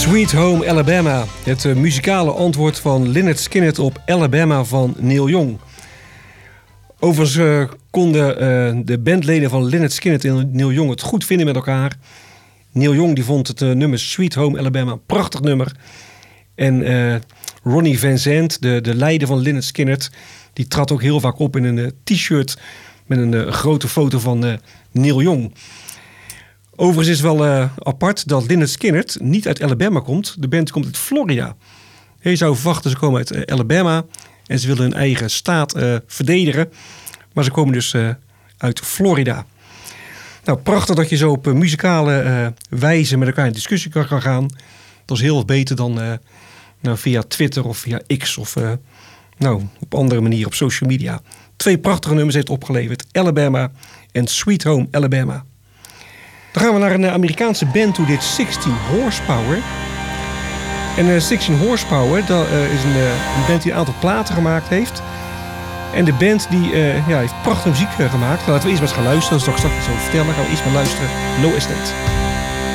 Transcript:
Sweet Home Alabama, het muzikale antwoord van Lynyrd Skynyrd op Alabama van Neil Young. Overigens konden de bandleden van Lynyrd Skynyrd en Neil Young het goed vinden met elkaar. Neil Young die vond het nummer Sweet Home Alabama een prachtig nummer. En Ronnie Van Zant, de leider van Lynyrd Skynyrd, die trad ook heel vaak op in een t-shirt met een grote foto van Neil Young. Overigens is het wel apart dat Lynyrd Skynyrd niet uit Alabama komt. De band komt uit Florida. Je zou verwachten ze komen uit Alabama en ze willen hun eigen staat verdedigen. Maar ze komen dus uit Florida. Nou, prachtig dat je zo op muzikale wijze met elkaar in discussie kan gaan. Dat is heel wat beter dan via Twitter of via X of op andere manieren op social media. 2 prachtige nummers heeft opgeleverd. Alabama en Sweet Home Alabama. Dan gaan we naar een Amerikaanse band toe, dit 16 Horsepower. En 16 Horsepower, dat is een band die een aantal platen gemaakt heeft. En de band die heeft prachtige muziek gemaakt. Laten we eerst maar eens gaan luisteren, dat is toch straks zo vertellen. Gaan we eerst maar luisteren. No Estate.